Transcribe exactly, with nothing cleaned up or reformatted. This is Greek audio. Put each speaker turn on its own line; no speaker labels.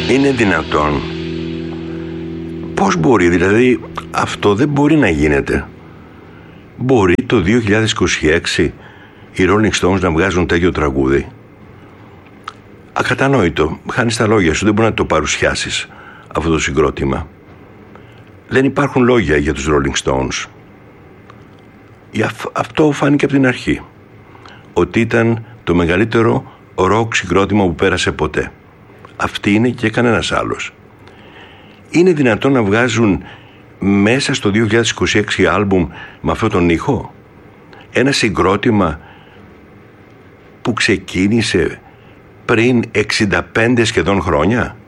Είναι δυνατόν? Πώς μπορεί, δηλαδή αυτό δεν μπορεί να γίνεται. Μπορεί το δύο χιλιάδες είκοσι έξι οι Rolling Stones να βγάζουν τέτοιο τραγούδι? Ακατανόητο, χάνεις τα λόγια σου, δεν μπορεί να το παρουσιάσεις αυτό το συγκρότημα. Δεν υπάρχουν λόγια για τους Rolling Stones. Αυτό φάνηκε από την αρχή, ότι ήταν το μεγαλύτερο ροκ συγκρότημα που πέρασε ποτέ. Αυτή είναι και κανένας άλλος. Είναι δυνατόν να βγάζουν μέσα στο δύο χιλιάδες είκοσι έξι άλμπουμ με αυτόν τον ήχο? Ένα συγκρότημα που ξεκίνησε πριν εξήντα πέντε σχεδόν χρόνια.